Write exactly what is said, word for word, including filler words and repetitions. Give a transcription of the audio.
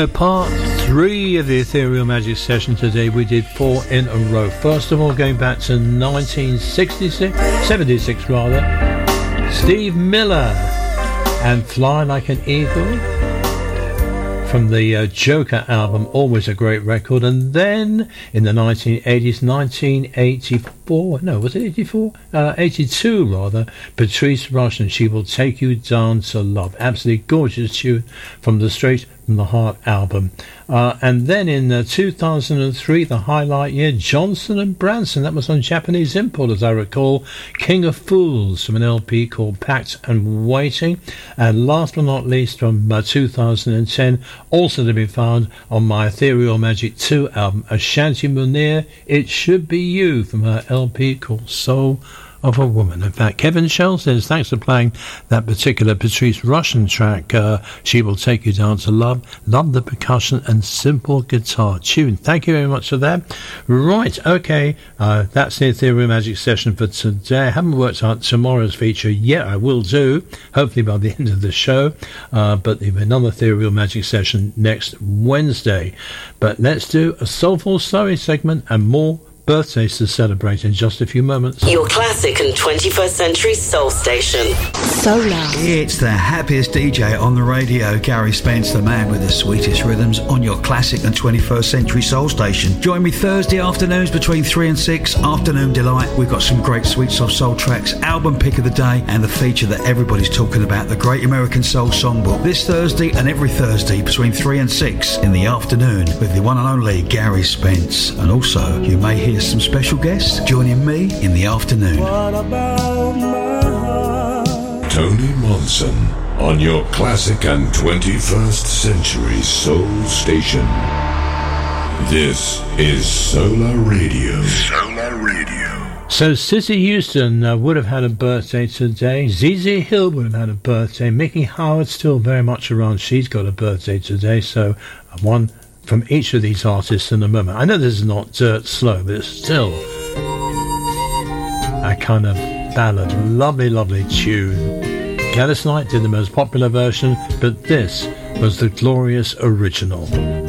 Part three of the Ethereal Magic session today. We did four in a row. First of all, going back to nineteen sixty-six, seventy-six rather, Steve Miller and Fly Like an Eagle from the uh, Joker album, always a great record. And then in the nineteen eighties, nineteen eighty-four, no, was it eighty-four? Uh, eighty-two rather, Patrice Rushen, She Will Take You Down to Love. Absolutely gorgeous tune from the Straight from the Heart album. Uh, and then in uh, two thousand three, the highlight year, Johnson and Branson, that was on Japanese import as I recall, King of Fools from an L P called Packed and Waiting. And last but not least from uh, two thousand ten, also to be found on my Ethereal Magic two album, Ashanti Munir, It Should Be You from her L P called Soul of a Woman. In fact, Kevin Shell says, thanks for playing that particular Patrice Rushen track, uh, She Will Take You Down to Love. Love the percussion and simple guitar tune. Thank you very much for that. Right, okay, uh, that's the Ethereal Magic session for today. I haven't worked out tomorrow's feature yet. I will do, hopefully by the end of the show, uh, but there'll be another Ethereal Magic session next Wednesday. But let's do a Soulful Story segment and more birthdays to celebrate in just a few moments. Your classic and twenty-first century soul station. Solar. It's the happiest D J on the radio, Gary Spence, the man with the sweetest rhythms on your classic and twenty-first century soul station. Join me Thursday afternoons between three and six, Afternoon Delight. We've got some great sweet soft soul tracks, album pick of the day, and the feature that everybody's talking about, the Great American Soul Songbook. This Thursday and every Thursday between three and six in the afternoon with the one and only Gary Spence. And also, you may hear some special guests joining me in the afternoon. Tony Monson on your classic and twenty-first century soul station. This is Solar Radio. Solar Radio. So Cissy Houston uh, would have had a birthday today. Z Z Hill would have had a birthday. Mickey Howard still very much around. She's got a birthday today. So uh, one from each of these artists in a moment. I know this is not dirt slow, but it's still a kind of ballad. Lovely, lovely tune. Gladys Knight did the most popular version, but this was the glorious original.